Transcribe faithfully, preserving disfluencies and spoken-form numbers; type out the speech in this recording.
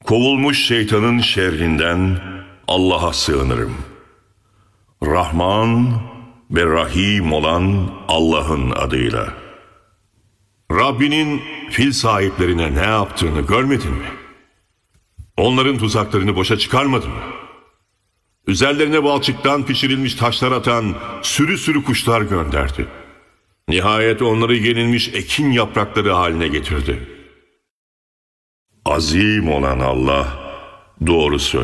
Kovulmuş şeytanın şerrinden Allah'a sığınırım. Rahman ve Rahim olan Allah'ın adıyla. Rabbinin fil sahiplerine ne yaptığını görmedin mi? Onların tuzaklarını boşa çıkarmadın mı? Üzerlerine balçıktan pişirilmiş taşlar atan sürü sürü kuşlar gönderdi. Nihayet onları yenilmiş ekin yaprakları haline getirdi. Azim olan Allah doğru söylüyor.